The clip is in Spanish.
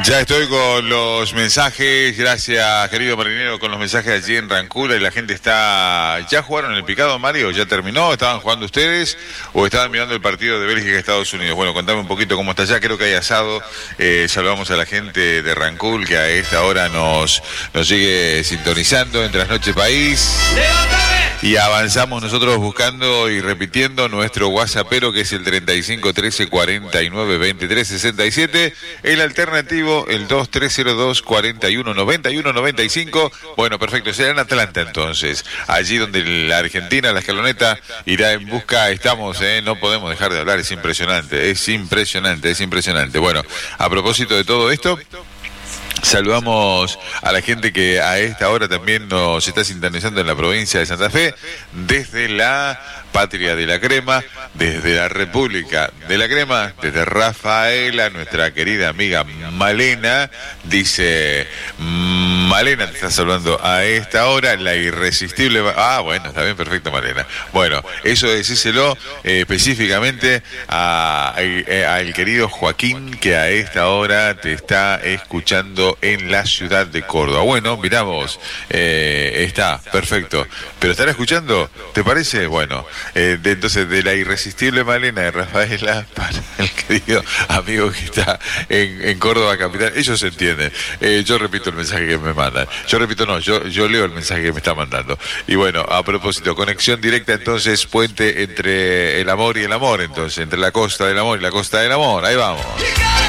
Ya estoy con los mensajes, gracias querido marinero, con los mensajes allí en Rancula y la gente está... ¿Ya jugaron el picado, Mario? ¿Ya terminó? ¿Estaban jugando ustedes o estaban mirando el partido de Bélgica-Estados Unidos? Bueno, contame un poquito cómo está allá, creo que hay asado. Saludamos a la gente de Rancul que a esta hora nos sigue sintonizando en Trasnoche País. Y avanzamos nosotros buscando y repitiendo nuestro WhatsAppero, que es el 35 13 49 23 67, el alternativo el 2302 41 91 95. Bueno, perfecto, será en Atlanta entonces, allí donde la Argentina, la escaloneta, irá en busca. Estamos, no podemos dejar de hablar, es impresionante. Bueno, a propósito de todo esto, saludamos a la gente que a esta hora también nos está sintonizando en la provincia de Santa Fe, desde la patria de la crema, desde la República de la Crema, desde Rafaela, nuestra querida amiga Malena. Dice, Malena te está saludando a esta hora, la irresistible... Ah, bueno, está bien, perfecto, Malena. Bueno, eso decíselo específicamente al querido Joaquín, que a esta hora te está escuchando en la ciudad de Córdoba. Bueno, miramos, está, perfecto. ¿Pero estará escuchando? ¿Te parece? Bueno, entonces de la irresistible Malena de Rafaela para el querido amigo que está en Córdoba capital, ellos se entienden. Yo repito el mensaje que me mandan. Yo leo el mensaje que me está mandando. Y bueno, a propósito, conexión directa entonces, puente entre el amor y el amor, entonces, entre la costa del amor y la costa del amor. Ahí vamos.